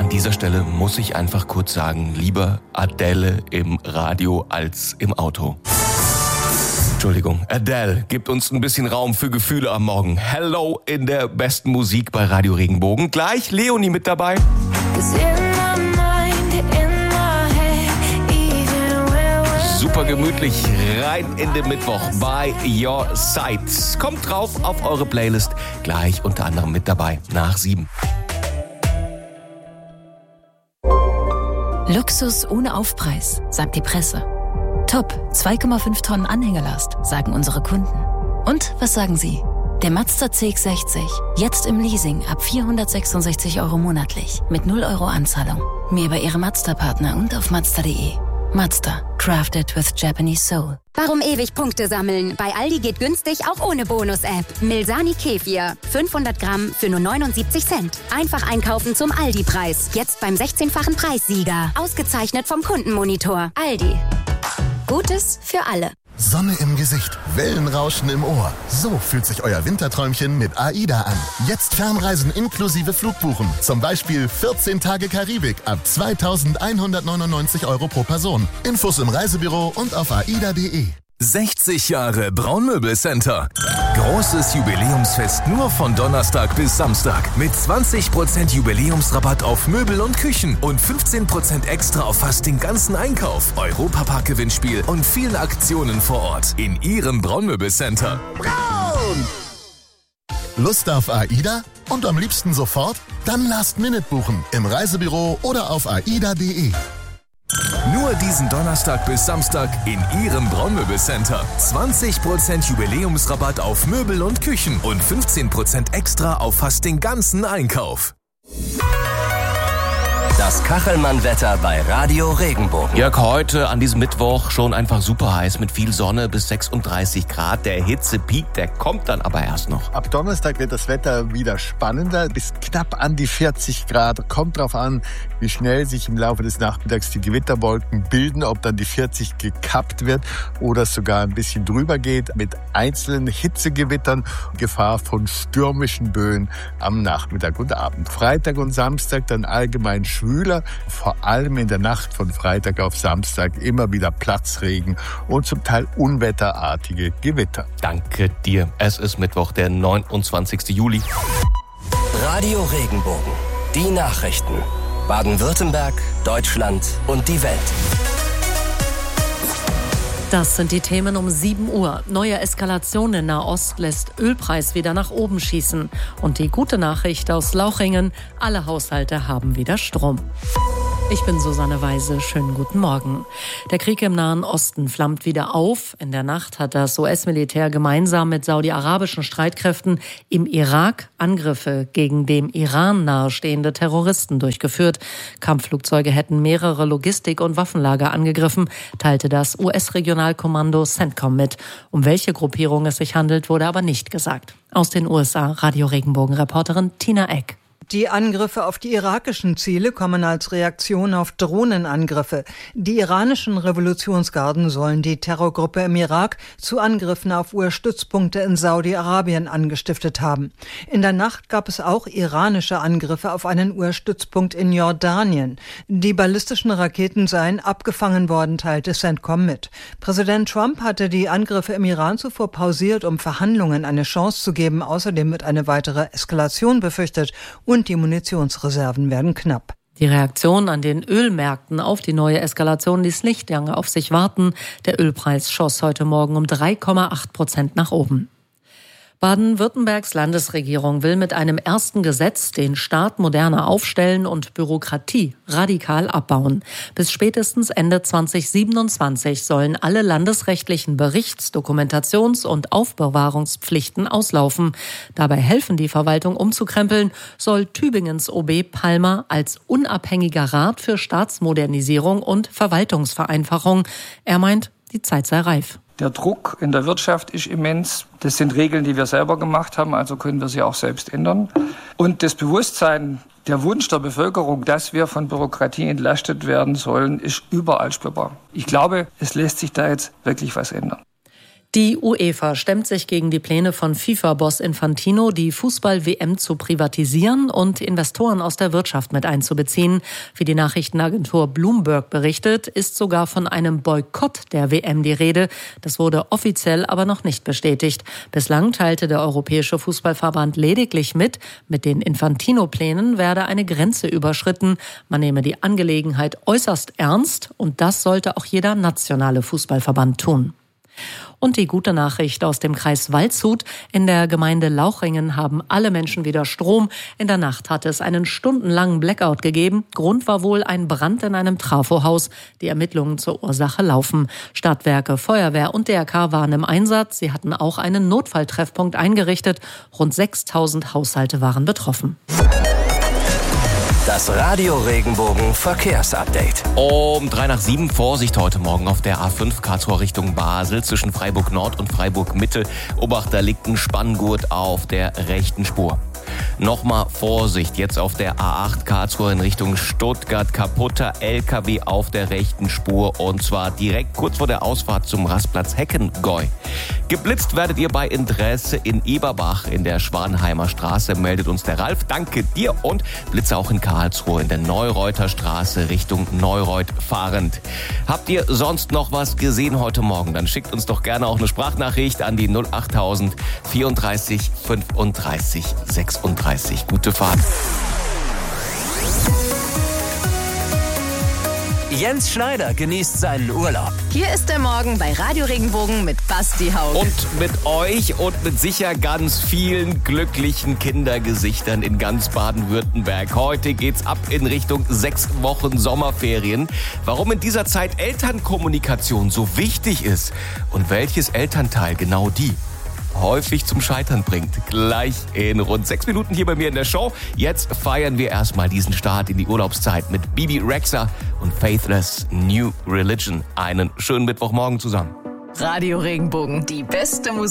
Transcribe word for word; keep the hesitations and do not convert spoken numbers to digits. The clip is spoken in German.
dieser Stelle muss ich einfach kurz sagen, lieber Adele im Radio als im Auto. Entschuldigung, Adele gibt uns ein bisschen Raum für Gefühle am Morgen. Hello in der besten Musik bei Radio Regenbogen. Gleich Leonie mit dabei. Super gemütlich rein in den Mittwoch by Your Side. Kommt drauf auf eure Playlist. Gleich unter anderem mit dabei nach sieben. Luxus ohne Aufpreis, sagt die Presse. Top, zwei Komma fünf Tonnen Anhängelast, sagen unsere Kunden. Und was sagen Sie? Der Mazda C X sechzig, jetzt im Leasing ab vierhundertsechsundsechzig Euro monatlich, mit null Euro Anzahlung. Mehr bei Ihrem Mazda-Partner und auf Mazda punkt de. Mazda, crafted with Japanese soul. Warum ewig Punkte sammeln? Bei Aldi geht günstig auch ohne Bonus-App. Milsani Kefir, fünfhundert Gramm für nur neunundsiebzig Cent. Einfach einkaufen zum Aldi-Preis. Jetzt beim sechzehnfachen Preissieger. Ausgezeichnet vom Kundenmonitor. Aldi. Gutes für alle. Sonne im Gesicht, Wellenrauschen im Ohr. So fühlt sich euer Winterträumchen mit AIDA an. Jetzt Fernreisen inklusive Flugbuchen. Zum Beispiel vierzehn Tage Karibik ab zweitausendeinhundertneunundneunzig Euro pro Person. Infos im Reisebüro und auf aida punkt de. sechzig Jahre Braunmöbelcenter. Großes Jubiläumsfest nur von Donnerstag bis Samstag. Mit zwanzig Prozent Jubiläumsrabatt auf Möbel und Küchen und fünfzehn Prozent extra auf fast den ganzen Einkauf. Europapark-Gewinnspiel und vielen Aktionen vor Ort. In Ihrem Braunmöbelcenter. Braun! Lust auf AIDA? Und am liebsten sofort? Dann Last Minute buchen. Im Reisebüro oder auf aida punkt de. Nur diesen Donnerstag bis Samstag in Ihrem Braunmöbelcenter. zwanzig Prozent Jubiläumsrabatt auf Möbel und Küchen und fünfzehn Prozent extra auf fast den ganzen Einkauf. Das Kachelmann-Wetter bei Radio Regenbogen. Jörg, heute an diesem Mittwoch schon einfach super heiß mit viel Sonne bis sechsunddreißig Grad. Der Hitzepeak, der kommt dann aber erst noch. Ab Donnerstag wird das Wetter wieder spannender, bis knapp an die vierzig Grad. Kommt drauf an, wie schnell sich im Laufe des Nachmittags die Gewitterwolken bilden, ob dann die vierzig gekappt wird oder es sogar ein bisschen drüber geht mit einzelnen Hitzegewittern. Gefahr von stürmischen Böen am Nachmittag und Abend. Freitag und Samstag dann allgemein schwül. Vor allem in der Nacht von Freitag auf Samstag immer wieder Platzregen und zum Teil unwetterartige Gewitter. Danke dir. Es ist Mittwoch, der neunundzwanzigsten Juli. Radio Regenbogen. Die Nachrichten. Baden-Württemberg, Deutschland und die Welt. Das sind die Themen um sieben Uhr. Neue Eskalation in Nahost lässt Ölpreis wieder nach oben schießen. Und die gute Nachricht aus Lauchringen, alle Haushalte haben wieder Strom. Ich bin Susanne Weise. Schönen guten Morgen. Der Krieg im Nahen Osten flammt wieder auf. In der Nacht hat das U S-Militär gemeinsam mit saudi-arabischen Streitkräften im Irak Angriffe gegen dem Iran nahestehende Terroristen durchgeführt. Kampfflugzeuge hätten mehrere Logistik- und Waffenlager angegriffen, teilte das U S-Regionalkommando CENTCOM mit. Um welche Gruppierung es sich handelt, wurde aber nicht gesagt. Aus den U S A, Radio Regenbogen-Reporterin Tina Eck. Die Angriffe auf die irakischen Ziele kommen als Reaktion auf Drohnenangriffe. Die iranischen Revolutionsgarden sollen die Terrorgruppe im Irak zu Angriffen auf U S-Stützpunkte in Saudi-Arabien angestiftet haben. In der Nacht gab es auch iranische Angriffe auf einen U S-Stützpunkt in Jordanien. Die ballistischen Raketen seien abgefangen worden, teilte CENTCOM mit. Präsident Trump hatte die Angriffe im Iran zuvor pausiert, um Verhandlungen eine Chance zu geben. Außerdem wird eine weitere Eskalation befürchtet und die Munitionsreserven werden knapp. Die Reaktion an den Ölmärkten auf die neue Eskalation ließ nicht lange auf sich warten. Der Ölpreis schoss heute Morgen um drei Komma acht Prozent nach oben. Baden-Württembergs Landesregierung will mit einem ersten Gesetz den Staat moderner aufstellen und Bürokratie radikal abbauen. Bis spätestens Ende zweitausendsiebenundzwanzig sollen alle landesrechtlichen Berichts-, Dokumentations- und Aufbewahrungspflichten auslaufen. Dabei helfen, die Verwaltung umzukrempeln, soll Tübingens O B Palmer als unabhängiger Rat für Staatsmodernisierung und Verwaltungsvereinfachung. Er meint, die Zeit sei reif. Der Druck in der Wirtschaft ist immens. Das sind Regeln, die wir selber gemacht haben, also können wir sie auch selbst ändern. Und das Bewusstsein, der Wunsch der Bevölkerung, dass wir von Bürokratie entlastet werden sollen, ist überall spürbar. Ich glaube, es lässt sich da jetzt wirklich was ändern. Die UEFA stemmt sich gegen die Pläne von FIFA-Boss Infantino, die Fußball-W M zu privatisieren und Investoren aus der Wirtschaft mit einzubeziehen. Wie die Nachrichtenagentur Bloomberg berichtet, ist sogar von einem Boykott der W M die Rede. Das wurde offiziell aber noch nicht bestätigt. Bislang teilte der Europäische Fußballverband lediglich mit, mit den Infantino-Plänen werde eine Grenze überschritten. Man nehme die Angelegenheit äußerst ernst und das sollte auch jeder nationale Fußballverband tun. Und die gute Nachricht aus dem Kreis Waldshut. In der Gemeinde Lauchringen haben alle Menschen wieder Strom. In der Nacht hatte es einen stundenlangen Blackout gegeben. Grund war wohl ein Brand in einem Trafohaus. Die Ermittlungen zur Ursache laufen. Stadtwerke, Feuerwehr und D R K waren im Einsatz. Sie hatten auch einen Notfalltreffpunkt eingerichtet. Rund sechstausend Haushalte waren betroffen. Das Radio Regenbogen Verkehrsupdate. Um drei nach sieben Vorsicht heute Morgen auf der A fünf Karlsruhe Richtung Basel zwischen Freiburg Nord und Freiburg Mitte. Obacht, da liegt ein Spanngurt auf der rechten Spur. Nochmal Vorsicht, jetzt auf der A acht Karlsruhe in Richtung Stuttgart. Kaputter L K W auf der rechten Spur und zwar direkt kurz vor der Ausfahrt zum Rastplatz Heckengäu. Geblitzt werdet ihr bei Interesse in Eberbach in der Schwanheimer Straße, meldet uns der Ralf. Danke dir und Blitze auch in Karlsruhe in der Neureuter Straße Richtung Neureuth fahrend. Habt ihr sonst noch was gesehen heute Morgen? Dann schickt uns doch gerne auch eine Sprachnachricht an die null achttausend vierunddreißig fünfunddreißig sechsunddreißig. Gute Fahrt. Jens Schneider genießt seinen Urlaub. Hier ist der Morgen bei Radio Regenbogen mit Basti Haug. Und mit euch und mit sicher ganz vielen glücklichen Kindergesichtern in ganz Baden-Württemberg. Heute geht's ab in Richtung sechs Wochen Sommerferien. Warum in dieser Zeit Elternkommunikation so wichtig ist und welches Elternteil genau die häufig zum Scheitern bringt. Gleich in rund sechs Minuten hier bei mir in der Show. Jetzt feiern wir erstmal diesen Start in die Urlaubszeit mit Bibi Rexha und Faithless New Religion. Einen schönen Mittwochmorgen zusammen. Radio Regenbogen, die beste Musik.